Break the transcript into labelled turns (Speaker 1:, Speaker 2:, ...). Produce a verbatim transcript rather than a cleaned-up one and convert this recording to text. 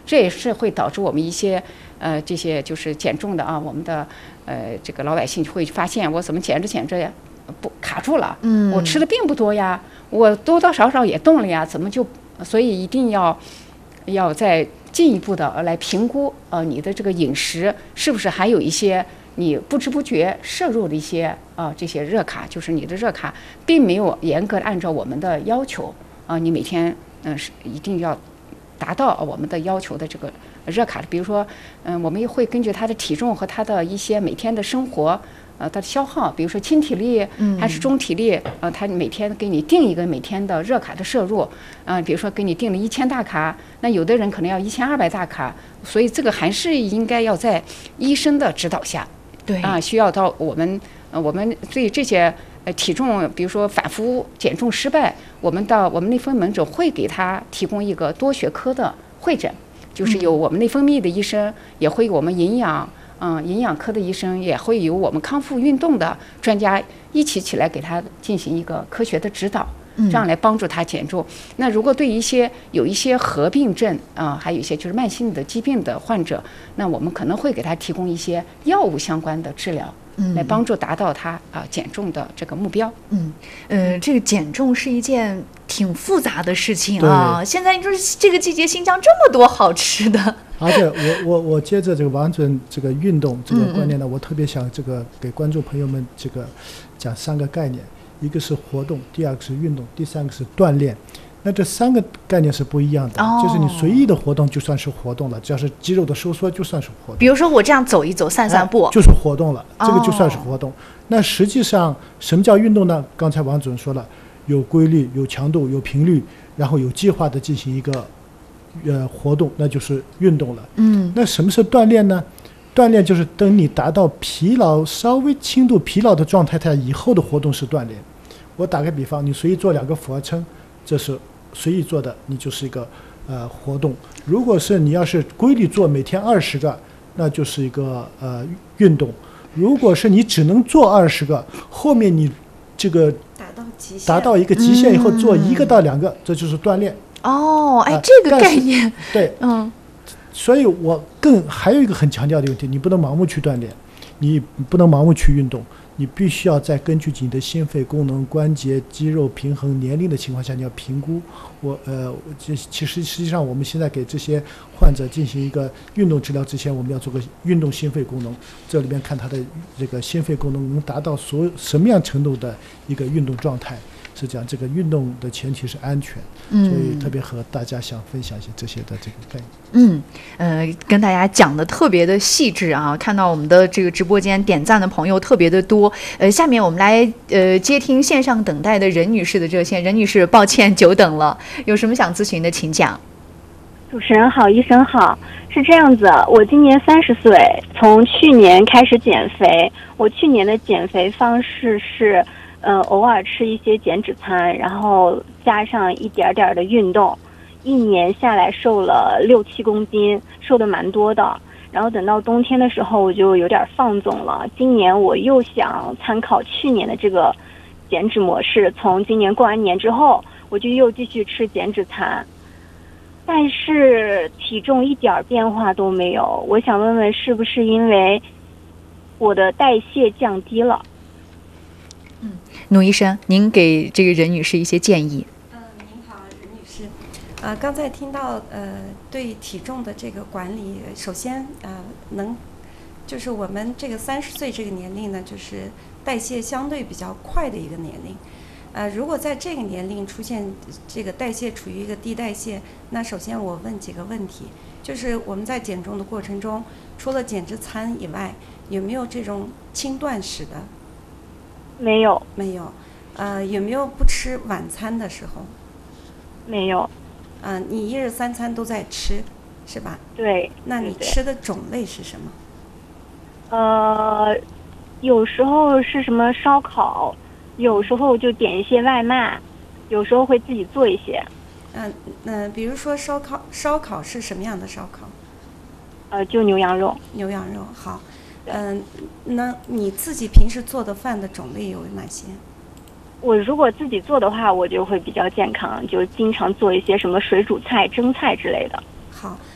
Speaker 1: 这也是会导致我们一些呃这些就是减重的啊，我们的呃这个老百姓会发现我怎么减着减着呀不卡住了，
Speaker 2: 嗯，
Speaker 1: 我吃的并不多呀，我多多少少也动了呀，怎么就所以一定要要再进一步的来评估呃你的这个饮食是不是还有一些你不知不觉摄入的一些啊、呃、这些热卡，就是你的热卡并没有严格按照我们的要求啊、呃，你每天嗯、呃、是一定要达到我们的要求的这个热卡的，比如说嗯、呃、我们也会根据他的体重和他的一些每天的生活。呃，它的消耗，比如说轻体力还是中体力，呃，它每天给你定一个每天的热卡的摄入，啊、呃，比如说给你定了一千大卡，那有的人可能要一千二百大卡，所以这个还是应该要在医生的指导下，
Speaker 2: 对
Speaker 1: 啊、呃，需要到我们，呃，我们对这些呃体重，比如说反复减重失败，我们到我们内分门诊会给他提供一个多学科的会诊，就是有我们内分泌的医生，也会有我们营养。嗯，营养科的医生也会有我们康复运动的专家一起起来给他进行一个科学的指导，这样来帮助他减重。那如果对一些有一些合并症啊、呃，还有一些就是慢性的疾病的患者，那我们可能会给他提供一些药物相关的治疗。来帮助达到他啊、呃、减重的这个目标。
Speaker 2: 嗯，呃，这个减重是一件挺复杂的事情啊。现在你说这个季节新疆这么多好吃的，
Speaker 3: 而且我我我接着这个王准这个运动这个观念呢，嗯嗯我特别想这个给观众朋友们这个讲三个概念，一个是活动，第二个是运动，第三个是锻炼。那这三个概念是不一样的、哦、就是你随意的活动就算是活动了，只要是肌肉的收缩就算是活动。
Speaker 2: 比如说我这样走一走散散步、
Speaker 3: 哎、就是活动了，这个就算是活动、哦、那实际上什么叫运动呢？刚才王主任说了，有规律有强度有频率，然后有计划的进行一个呃活动，那就是运动了。
Speaker 2: 嗯，
Speaker 3: 那什么是锻炼呢？锻炼就是等你达到疲劳稍微轻度疲劳的状态下以后的活动是锻炼。我打个比方，你随意做两个俯卧撑，这是随意做的，你就是一个呃活动。如果是你要是规律做，每天二十个，那就是一个呃运动。如果是你只能做二十个，后面你这个
Speaker 4: 达到极限，
Speaker 3: 达到一个极限以后做一个到两个，嗯、这就是锻炼。
Speaker 2: 哦，哎，呃、这个概念，
Speaker 3: 对，
Speaker 2: 嗯。
Speaker 3: 所以我更还有一个很强调的问题，你不能盲目去锻炼，你不能盲目去运动。你必须要在根据你的心肺功能、关节、肌肉平衡、年龄的情况下，你要评估。我呃，这其实实际上我们现在给这些患者进行一个运动治疗之前，我们要做个运动心肺功能，这里面看他的这个心肺功能能达到所有什么样程度的一个运动状态。是讲这个运动的前提是安全，
Speaker 2: 嗯、
Speaker 3: 所以特别和大家想分享一些这些的这个概念。
Speaker 2: 嗯，呃，跟大家讲的特别的细致啊，看到我们的这个直播间点赞的朋友特别的多。呃，下面我们来呃接听线上等待的任女士的热线。任女士，抱歉久等了，有什么想咨询的请讲。
Speaker 5: 主持人好，医生好。是这样子，我今年三十岁，从去年开始减肥。我去年的减肥方式是。呃，偶尔吃一些减脂餐，然后加上一点点的运动，一年下来瘦了六七公斤，瘦的蛮多的。然后等到冬天的时候，我就有点放纵了。今年我又想参考去年的这个减脂模式，从今年过完年之后，我就又继续吃减脂餐，但是体重一点变化都没有。我想问问，是不是因为我的代谢降低了？
Speaker 2: 嗯，努医生，您给这个任女士一些建议。
Speaker 4: 嗯、呃，您好，任女士。呃，刚才听到呃对体重的这个管理，首先呃能就是我们这个三十岁这个年龄呢，就是代谢相对比较快的一个年龄。呃，如果在这个年龄出现这个代谢处于一个低代谢，那首先我问几个问题，就是我们在减重的过程中，除了减脂餐以外，有没有这种轻断食的？
Speaker 5: 没有，
Speaker 4: 没有，呃，有没有不吃晚餐的时候？
Speaker 5: 没有，
Speaker 4: 嗯、呃，你一日三餐都在吃，是吧？
Speaker 5: 对。
Speaker 4: 那你吃的种类是什么？
Speaker 5: 呃，有时候是什么烧烤，有时候就点一些外卖，有时候会自己做一些。
Speaker 4: 嗯、呃，那、呃、比如说烧烤，烧烤是什么样的烧烤？
Speaker 5: 呃，就牛羊肉。
Speaker 4: 牛羊肉，好。嗯、呃，那你自己平时做的饭的种类有哪些？
Speaker 5: 我如果自己做的话，我就会比较健康，就经常做一些什么水煮菜、蒸菜之类的。
Speaker 4: 好，